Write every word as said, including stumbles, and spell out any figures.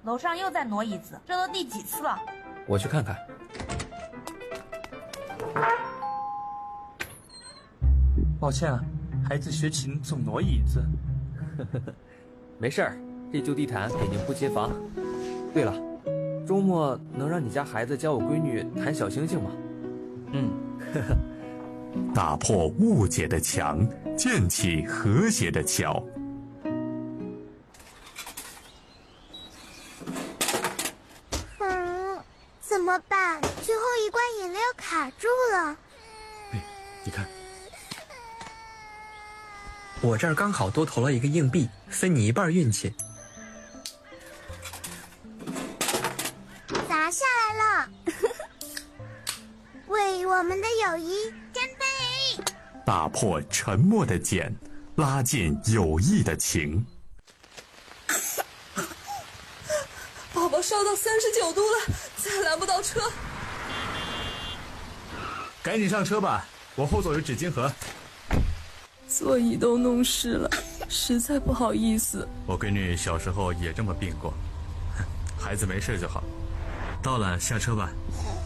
楼上又在挪椅子，这都第几次了？ 我去看看。 抱歉啊，孩子学琴总挪椅子。 没事儿，这旧地毯给您不接房。对了，周末能让你家孩子教我闺女弹小星星吗？ 嗯， 打破误解的墙，建起和谐的桥。 嗯，怎么办？最后一罐饮料卡住了。 哎，你看， 我这儿刚好多投了一个硬币，分你一半运气。 砸下来了！为我们的友谊干杯！ 打破沉默的茧，拉近友谊的情。 宝宝烧到三十九度了，再拦不到车。 赶紧上车吧，我后座有纸巾盒。 座椅都弄湿了，实在不好意思。 我闺女小时候也这么病过，孩子没事就好。到了，下车吧。